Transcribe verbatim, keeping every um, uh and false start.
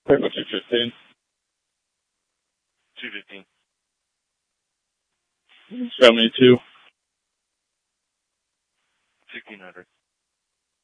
Pretty much two fifteen. Two fifteen. Seventy-two. Sixteen hundred.